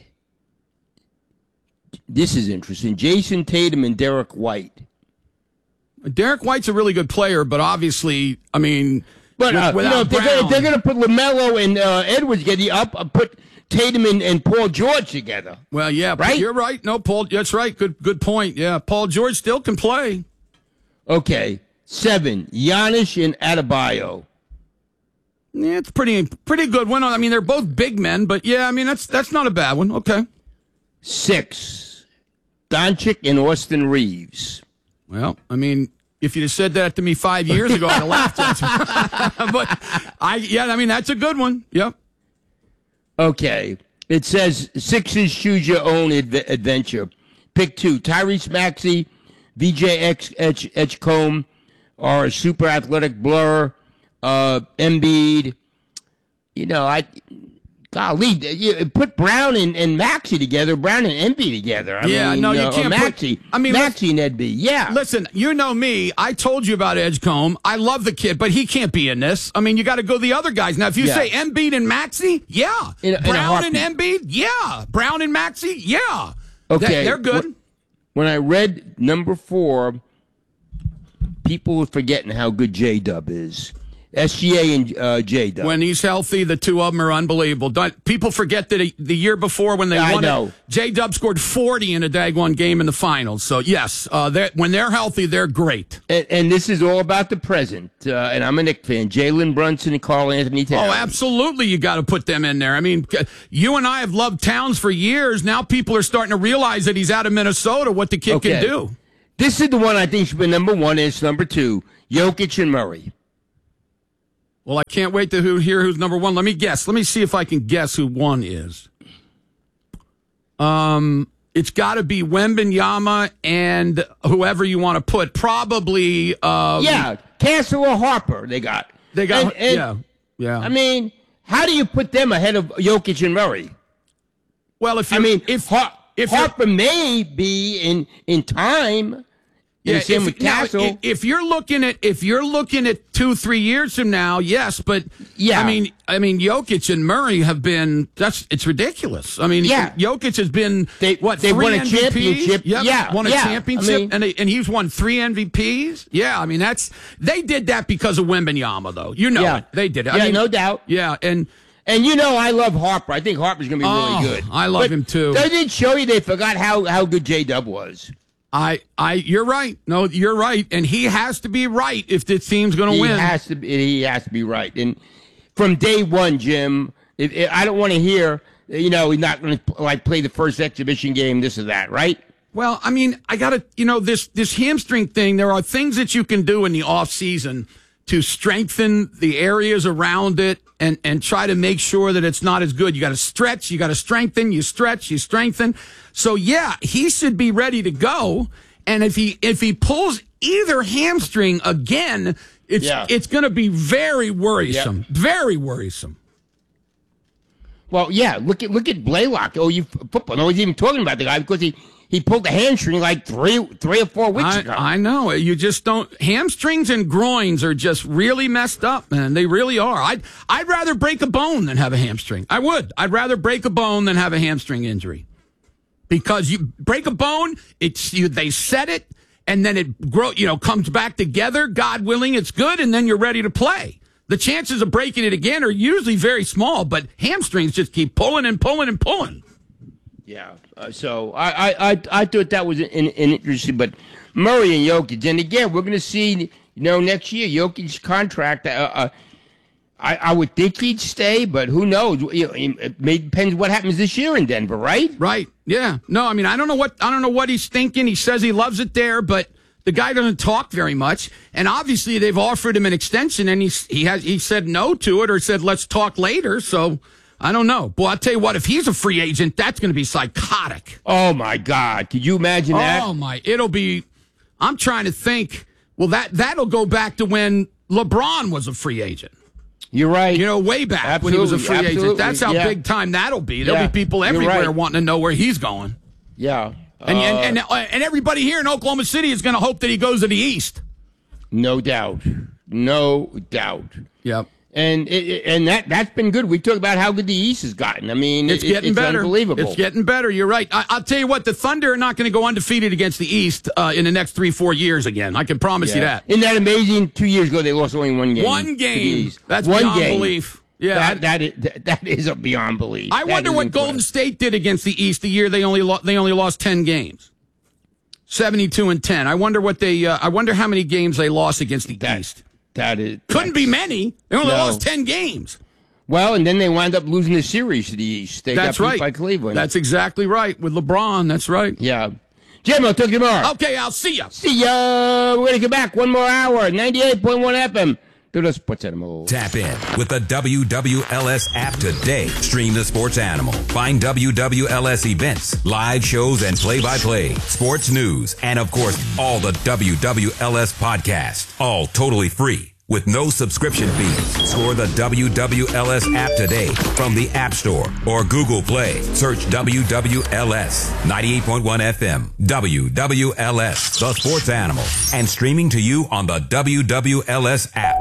This is interesting. Jason Tatum and Derek White. Derek White's a really good player, but obviously, I mean, but without if they're going to put LaMelo and Edwards together, put Tatum and Paul George together. Well, yeah, right? You're right. No, Paul, that's right. Good point. Yeah, Paul George still can play. Okay, 7, Giannis and Adebayo. Yeah, it's pretty good one. I mean, they're both big men, but yeah, I mean that's not a bad one. Okay. 6, Doncic and Austin Reeves. Well, I mean, if you'd have said that to me 5 years ago, I'd have laughed at you. But I mean, that's a good one. Yep. Okay. It says Sixers choose your own adventure. Pick 2. Tyrese Maxey, VJ Edgecombe, or super athletic Blur, Embiid. You know, put Brown and Maxey together, Brown and Embiid together. I mean, you can't Maxey. Maxey and Embiid, yeah. Listen, you know me. I told you about Edgecombe. I love the kid, but he can't be in this. I mean, you got to go the other guys. Now, if you say Embiid and Maxey, yeah. Brown and Embiid, yeah. Brown and Maxey, yeah. Okay. They're good. When I read number 4, people were forgetting how good J-Dub is. SGA and J-Dub. When he's healthy, the two of them are unbelievable. People forget that the year before when they won it, J-Dub scored 40 in a daggone game in the finals. So, yes, when they're healthy, they're great. And this is all about the present. And I'm a Knick fan. Jalen Brunson and Karl Anthony Towns. Oh, absolutely. You got to put them in there. I mean, you and I have loved Towns for years. Now people are starting to realize that he's out of Minnesota, what the kid can do. This is the one I think should be number one. It's number two, Jokic and Murray. Well, I can't wait to hear who's number one. Let me guess. Let me see if I can guess who one is. It's got to be Wembanyama and whoever you want to put. Probably. Castle or Harper. They got. Yeah. I mean, how do you put them ahead of Jokic and Murray? Well, if Harper may be in time. Yeah, Castle. If you're looking at 2-3 years from now, yes, but I mean, Jokic and Murray have been it's ridiculous. I mean, Jokic has been they won a championship. Won a championship, and he's won 3 MVPs. Yeah, I mean they did that because of Wembanyama, though. You know it. They did it. I mean, no doubt. Yeah, and I love Harper. I think Harper's going to be really good. I love him too. They did show you they forgot how good J-Dub was. You're right. No, you're right, and he has to be right if this team's going to win. He has to be right, and from day one, Jim. I don't want to hear, he's not going to play the first exhibition game, this or that, right? Well, I mean, I got to, this hamstring thing. There are things that you can do in the off season to strengthen the areas around it and try to make sure that it's not as good. You got to stretch, you got to strengthen, you stretch, you strengthen. So yeah, he should be ready to go. And if he pulls either hamstring again, it's going to be very worrisome. Yeah. Very worrisome. Well, yeah, look at Blaylock. Football. No one's even talking about the guy because he pulled the hamstring like 3 or 4 weeks ago. I know. You just don't. Hamstrings and groins are just really messed up, man. They really are. I'd rather break a bone than have a hamstring. I would. I'd rather break a bone than have a hamstring injury. Because you break a bone, they set it, and then it comes back together. God willing, it's good, and then you're ready to play. The chances of breaking it again are usually very small, but hamstrings just keep pulling and pulling and pulling. Yeah, so I thought that was an interesting, but Murray and Jokic, and again, we're going to see, next year, Jokic's contract, I would think he'd stay, but who knows? It depends what happens this year in Denver, right? Right, yeah. No, I mean, I don't know what he's thinking. He says he loves it there, but the guy doesn't talk very much, and obviously they've offered him an extension, and he said no to it or said, let's talk later, so... I don't know. Boy, I'll tell you what, if he's a free agent, that's going to be psychotic. Oh, my God. Could you imagine that? Oh, it'll be, I'm trying to think, well, that'll go back to when LeBron was a free agent. You're right. Way back when he was a free agent. That's how big time that'll be. There'll be people everywhere wanting to know where he's going. Yeah. And everybody here in Oklahoma City is going to hope that he goes to the East. No doubt. No doubt. Yep. And that's been good. We talked about how good the East has gotten. I mean, it's getting better. Unbelievable. It's getting better. You're right. I'll tell you what, the Thunder are not going to go undefeated against the East in the next 3-4 years again. I can promise you that. Isn't that amazing? 2 years ago, they lost only one game. One game. That's beyond belief. Yeah, that is a beyond belief. I wonder what Golden State did against the East the year they only lost 10 games. 72-10. I wonder what I wonder how many games they lost against the East. Couldn't be many. They only lost 10 games. Well, and then they wound up losing the series to the East. They got beat by Cleveland. That's exactly right. With LeBron, that's right. Yeah. Jim, I'll talk to you tomorrow. Okay, I'll see ya. See ya. We're going to get back one more hour. 98.1 FM. To the Sports Animal. Tap in with the WWLS app today. Stream the Sports Animal. Find WWLS events, live shows, and play-by-play, sports news, and of course, all the WWLS podcasts. All totally free with no subscription fees. Score the WWLS app today from the App Store or Google Play. Search WWLS 98.1 FM. WWLS, the Sports Animal, and streaming to you on the WWLS app.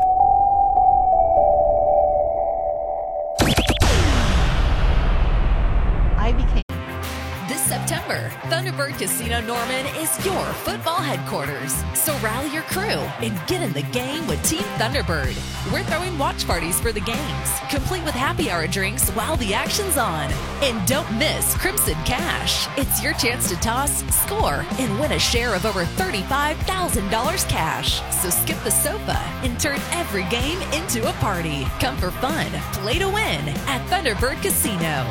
This September, Thunder Thunderbird Casino Norman is your football headquarters. So rally your crew and get in the game with Team Thunderbird. We're throwing watch parties for the games, complete with happy hour drinks while the action's on. And don't miss Crimson Cash. It's your chance to toss, score, and win a share of over $35,000 cash. So skip the sofa and turn every game into a party. Come for fun, play to win at Thunderbird Casino.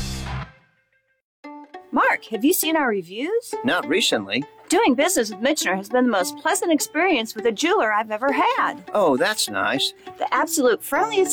Mark, have you seen our reviews? Not recently. Doing business with Michener has been the most pleasant experience with a jeweler I've ever had. Oh, that's nice. The absolute friendliest